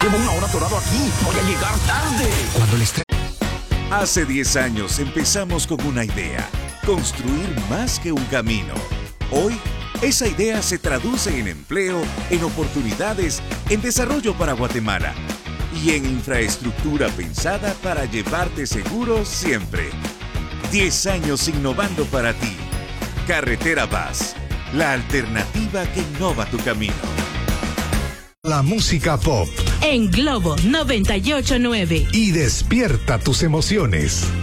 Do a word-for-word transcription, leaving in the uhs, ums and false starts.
llevo una hora atorado aquí. Voy a llegar tarde. Cuando el estrés... Hace diez años empezamos con una idea. Construir más que un camino. Hoy, esa idea se traduce en empleo, en oportunidades, en desarrollo para Guatemala y en infraestructura pensada para llevarte seguro siempre. diez años innovando para ti. Carretera Paz, la alternativa que innova tu camino. La música pop. En Globo noventa y ocho punto nueve. Y despierta tus emociones.